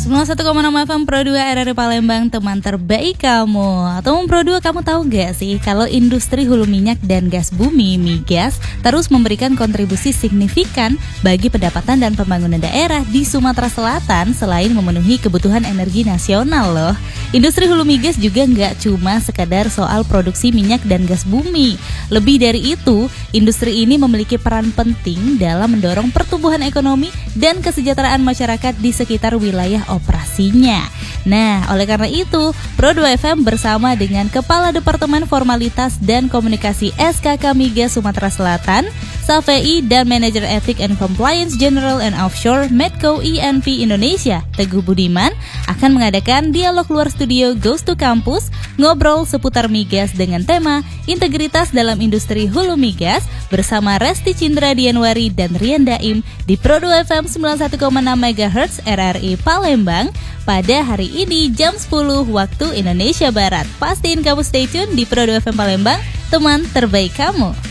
91,6 FM Pro 2 RRI Palembang, teman terbaik kamu. Teman Pro 2, kamu tahu gak sih kalau industri hulu minyak dan gas bumi, migas, terus memberikan kontribusi signifikan bagi pendapatan dan pembangunan daerah di Sumatera Selatan selain memenuhi kebutuhan energi nasional loh. Industri hulu migas juga gak cuma sekadar soal produksi minyak dan gas bumi. Lebih dari itu, industri ini memiliki peran penting dalam mendorong pertumbuhan ekonomi dan kesejahteraan masyarakat di sekitar wilayah operasinya. Nah, oleh karena itu, Pro 2 FM bersama dengan Kepala Departemen Formalitas dan Komunikasi SKK Migas Sumatera Selatan, SAFEI, dan Manager Ethic and Compliance General and Offshore Medco INP Indonesia, Teguh Budiman, akan mengadakan dialog luar studio Ghost to Campus, ngobrol seputar migas dengan tema Integritas dalam Industri Hulu Migas bersama Resti Cindra Dianwari dan Rian Daim di Pro 2 FM 91,6 MHz RRI Palembang pada hari ini jam 10 waktu Indonesia Barat. Pastiin kamu stay tune di Pro 2 FM Palembang, teman terbaik kamu.